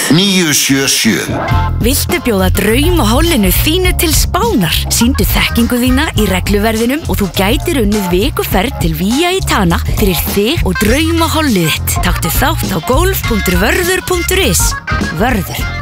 977. Viltu bjóða draumahollinu þínu til Spánar? Sýndu þekkingu þína í regluverðinum og þú gætir unnið vikuferð til Vía í Tana fyrir þig og draumahollið þitt. Taktu þátt á golf.vörður.is. Vörður.